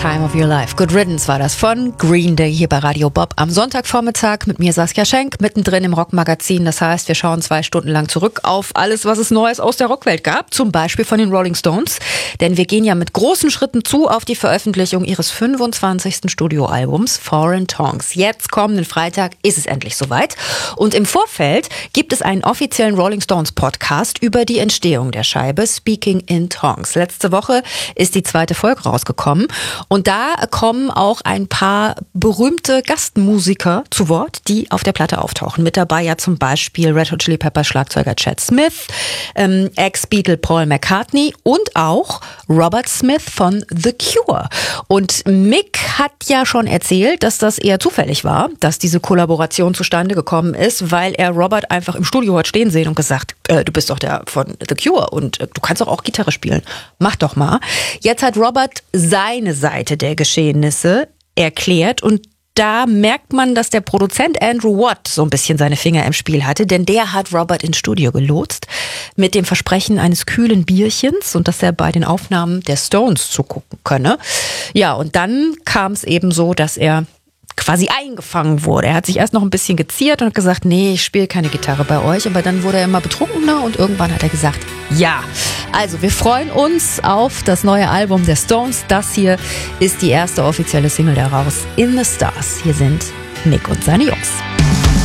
Time of Your Life. Good Riddance war das von Green Day hier bei Radio Bob am Sonntagvormittag mit mir Saskia Schenk, mittendrin im Rockmagazin. Das heißt, wir schauen 2 Stunden lang zurück auf alles, was es Neues aus der Rockwelt gab. Zum Beispiel von den Rolling Stones. Denn wir gehen ja mit großen Schritten zu auf die Veröffentlichung ihres 25. Studioalbums Foreign Tongues. Jetzt kommenden Freitag ist es endlich soweit. Und im Vorfeld gibt es einen offiziellen Rolling Stones Podcast über die Entstehung der Scheibe Speaking in Tongues. Letzte Woche ist die 2. Folge rausgekommen. Und da kommen auch ein paar berühmte Gastmusiker zu Wort, die auf der Platte auftauchen. Mit dabei ja zum Beispiel Red Hot Chili Peppers Schlagzeuger Chad Smith, Ex-Beatle Paul McCartney und auch Robert Smith von The Cure. Und Mick hat ja schon erzählt, dass das eher zufällig war, dass diese Kollaboration zustande gekommen ist, weil er Robert einfach im Studio hat stehen sehen und gesagt, du bist doch der von The Cure und du kannst doch auch Gitarre spielen. Mach doch mal. Jetzt hat Robert seine Seite der Geschehnisse erklärt und da merkt man, dass der Produzent Andrew Watt so ein bisschen seine Finger im Spiel hatte, denn der hat Robert ins Studio gelotst mit dem Versprechen eines kühlen Bierchens und dass er bei den Aufnahmen der Stones zugucken könne. Ja, und dann kam es eben so, dass er quasi eingefangen wurde. Er hat sich erst noch ein bisschen geziert und hat gesagt, nee, ich spiele keine Gitarre bei euch, aber dann wurde er immer betrunkener und irgendwann hat er gesagt, ja. Also wir freuen uns auf das neue Album der Stones. Das hier ist die erste offizielle Single daraus, In the Stars. Hier sind Mick und seine Jungs.